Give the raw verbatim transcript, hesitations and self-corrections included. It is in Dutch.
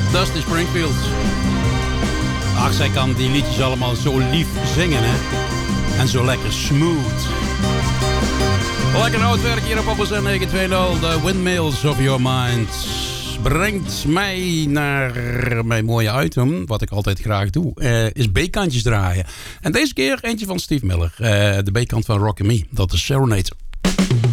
Dusty Springfield. Ach, zij kan die liedjes allemaal zo lief zingen, hè. En zo lekker smooth. Lekker oud werk hier op Appelzijn negen twee nul. The Windmills of Your Mind. Brengt mij naar mijn mooie item, wat ik altijd graag doe, uh, is B-kantjes draaien. En deze keer eentje van Steve Miller. Uh, de B-kant van Rock and Me. Dat is Serenade.